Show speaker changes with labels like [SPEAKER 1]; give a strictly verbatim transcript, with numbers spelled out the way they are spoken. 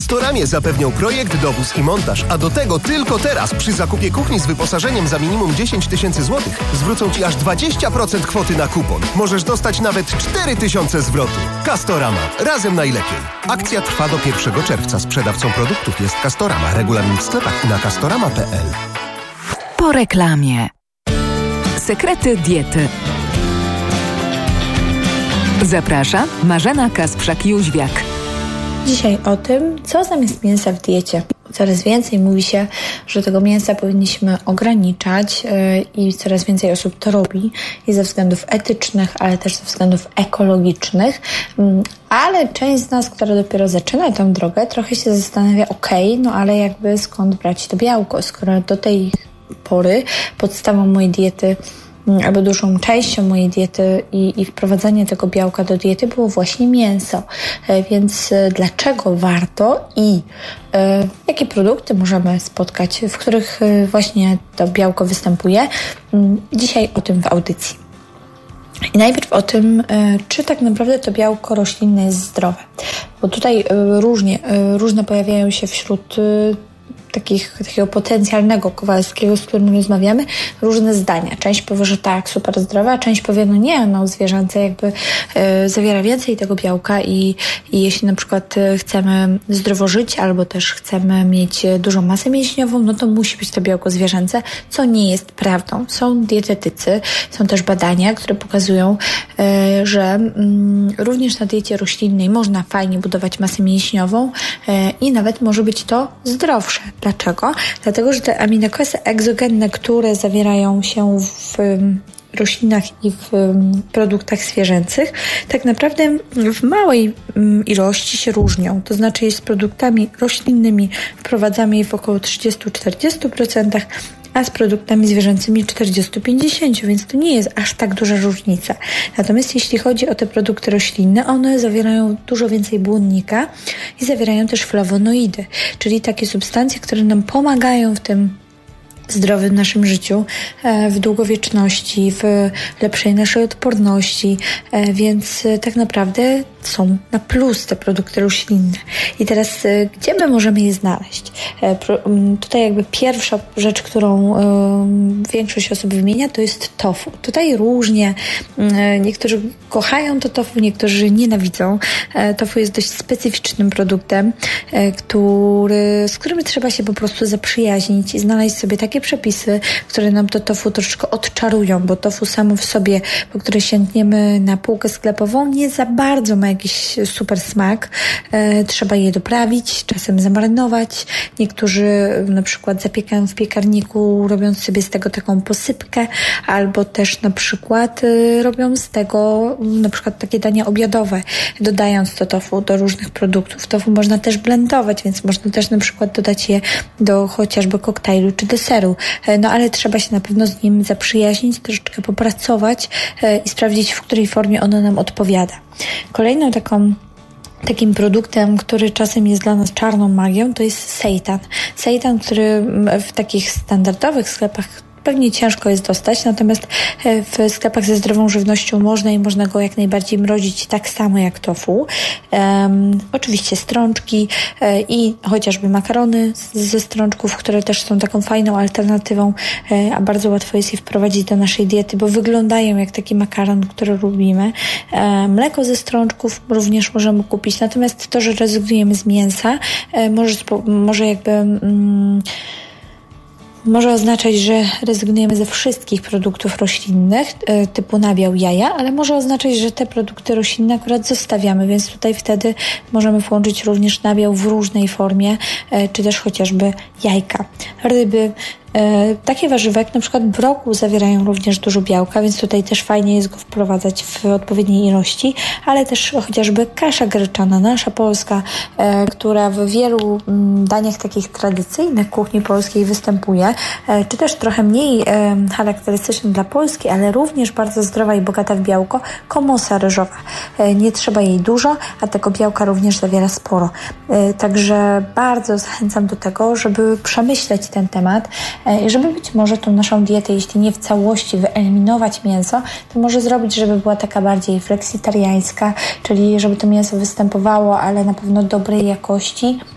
[SPEAKER 1] Castoramie zapewnią projekt, dowóz i montaż, a do tego tylko teraz przy zakupie kuchni z wyposażeniem za minimum dziesięć tysięcy złotych zwrócą Ci aż dwadzieścia procent kwoty na kupon. Możesz dostać nawet cztery tysiące zwrotu. Castorama. Razem najlepiej. Akcja trwa do pierwszego czerwca. Sprzedawcą produktów jest Castorama. Regulamin w sklepach i na castorama kropka p l.
[SPEAKER 2] Po reklamie. Sekrety diety. Zaprasza Marzena Kasprzak-Jóźwiak.
[SPEAKER 3] Dzisiaj o tym, co zamiast mięsa w diecie. Coraz więcej mówi się, że tego mięsa powinniśmy ograniczać yy, i coraz więcej osób to robi i ze względów etycznych, ale też ze względów ekologicznych. Yy, ale część z nas, która dopiero zaczyna tę drogę, trochę się zastanawia, okej, okay, no ale jakby skąd brać to białko, skoro do tej pory podstawą mojej diety albo dużą częścią mojej diety i, i wprowadzanie tego białka do diety było właśnie mięso. Więc dlaczego warto i e, jakie produkty możemy spotkać, w których właśnie to białko występuje? Dzisiaj o tym w audycji. I najpierw o tym, czy tak naprawdę to białko roślinne jest zdrowe. Bo tutaj różnie, różne pojawiają się wśród Takich, takiego potencjalnego Kowalskiego, z którym rozmawiamy, różne zdania. Część powie, że tak, super zdrowa, a część powie, no nie, no zwierzęce jakby e, zawiera więcej tego białka i, i jeśli na przykład e, chcemy zdrowo żyć albo też chcemy mieć dużą masę mięśniową, no to musi być to białko zwierzęce, co nie jest prawdą. Są dietetycy, są też badania, które pokazują, e, że mm, również na diecie roślinnej można fajnie budować masę mięśniową e, i nawet może być to zdrowsze. Dlaczego? Dlatego, że te aminokwasy egzogenne, które zawierają się w roślinach i w produktach zwierzęcych, tak naprawdę w małej ilości się różnią. To znaczy jest z produktami roślinnymi wprowadzamy je w około trzydzieści do czterdziestu procent, a z produktami zwierzęcymi czterdzieści do pięćdziesięciu procent, więc to nie jest aż tak duża różnica. Natomiast jeśli chodzi o te produkty roślinne, one zawierają dużo więcej błonnika i zawierają też flawonoidy, czyli takie substancje, które nam pomagają w tym zdrowym naszym życiu, w długowieczności, w lepszej naszej odporności, więc tak naprawdę są na plus te produkty roślinne. I teraz gdzie my możemy je znaleźć? Tutaj jakby pierwsza rzecz, którą większość osób wymienia, to jest tofu. Tutaj różnie, niektórzy kochają to tofu, niektórzy nienawidzą. Tofu jest dość specyficznym produktem, który, z którym trzeba się po prostu zaprzyjaźnić i znaleźć sobie takie przepisy, które nam to tofu troszeczkę odczarują, bo tofu samo w sobie, po które sięgniemy na półkę sklepową, nie za bardzo ma jakiś super smak. E, trzeba je doprawić, czasem zamarynować. Niektórzy na przykład zapiekają w piekarniku, robiąc sobie z tego taką posypkę, albo też na przykład e, robią z tego na przykład takie dania obiadowe, dodając to tofu do różnych produktów. Tofu można też blendować, więc można też na przykład dodać je do chociażby koktajlu czy deseru. No ale trzeba się na pewno z nim zaprzyjaźnić, troszeczkę popracować e, i sprawdzić, w której formie ono nam odpowiada. Kolejną taką Takim produktem, który czasem jest dla nas czarną magią, to jest seitan. Seitan, który w takich standardowych sklepach pewnie ciężko jest dostać, natomiast w sklepach ze zdrową żywnością można i można go jak najbardziej mrozić tak samo jak tofu. Um, oczywiście strączki e, i chociażby makarony z, ze strączków, które też są taką fajną alternatywą, e, a bardzo łatwo jest je wprowadzić do naszej diety, bo wyglądają jak taki makaron, który lubimy. E, mleko ze strączków również możemy kupić, natomiast to, że rezygnujemy z mięsa, e, może, może jakby... Mm, Może oznaczać, że rezygnujemy ze wszystkich produktów roślinnych typu nabiał, jaja, ale może oznaczać, że te produkty roślinne akurat zostawiamy, więc tutaj wtedy możemy włączyć również nabiał w różnej formie, czy też chociażby jajka, ryby. Takie warzywa jak na przykład brokuł zawierają również dużo białka, więc tutaj też fajnie jest go wprowadzać w odpowiedniej ilości, ale też chociażby kasza gryczana, nasza polska, która w wielu daniach takich tradycyjnych kuchni polskiej występuje, czy też trochę mniej charakterystyczna dla Polski, ale również bardzo zdrowa i bogata w białko, komosa ryżowa. Nie trzeba jej dużo, a tego białka również zawiera sporo. Także bardzo zachęcam do tego, żeby przemyśleć ten temat, i żeby być może tą naszą dietę, jeśli nie w całości wyeliminować mięso, to może zrobić, żeby była taka bardziej fleksitariańska, czyli żeby to mięso występowało, ale na pewno dobrej jakości,